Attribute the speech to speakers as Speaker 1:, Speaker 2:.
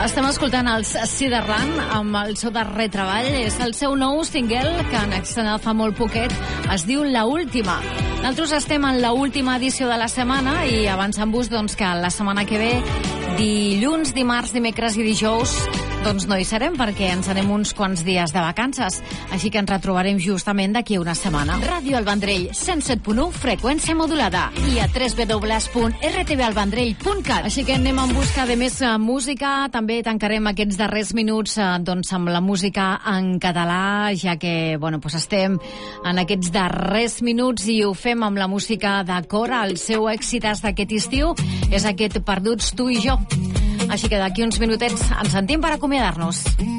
Speaker 1: Estem escoltant els Ciderland amb el seu darrer treball. És el seu nou single que han estrenat fa molt poquet. Es diu La Última. Nosaltres estem en la última edició de la setmana i avançant-vos que la setmana que ve, dilluns, dimarts, dimecres i dijous, doncs no hi serem perquè ens anem uns quants dies de vacances. Així que ens retrobarem justament d'aquí una setmana. Ràdio El Vendrell, 107.1, freqüència modulada i a www.rtvalvendrell.cat. Així que anem en busca de més música. També tancarem aquests darrers minuts amb la música en català, ja que estem en aquests darrers minuts i ho fem amb la música de Cora. El seu èxit d'aquest estiu és aquest Perduts tu i jo. Així que d'aquí uns minutets ens sentim per acomiadar-nos.